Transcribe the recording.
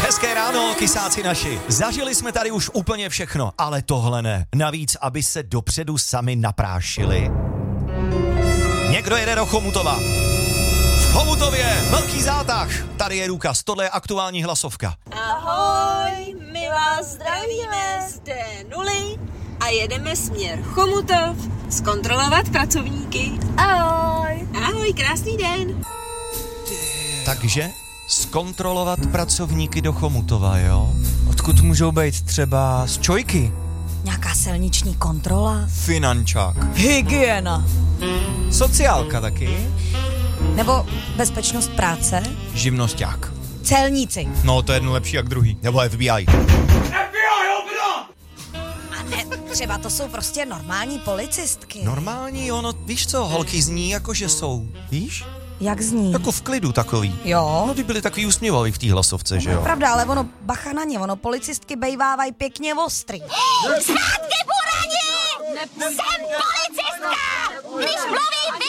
Hezké ráno, kysáci naši. Zažili jsme tady už úplně všechno, ale tohle ne. Navíc, aby se dopředu sami naprášili. Někdo jede do Chomutova. V Chomutově velký zátah. Tady je důkaz, tohle je aktuální hlasovka. Ahoj, my vás zdravíme z D0 a jedeme směr Chomutov zkontrolovat pracovníky. Ahoj. Ahoj, krásný den. Takže zkontrolovat pracovníky do Chomutova, jo? Odkud můžou být třeba z Čojky? Nějaká silniční kontrola? Finančák. Hygiena. Sociálka taky? Nebo bezpečnost práce? Živnosťák. Celníci. No, to je jedno lepší jak druhý. Nebo FBI. A ne, třeba to jsou prostě normální policistky. Normální, ono, víš co, holky zní jako, že jsou, víš? Jak zní? Jako v klidu takový. Jo. No, ty byly takový usměvavý v té hlasovce, že jo? Pravda, ale ono, bacha na ně, ono policistky bejvávají pěkně ostrý. Zpátky, Burani! Jsem policistka! Když mluvím, vy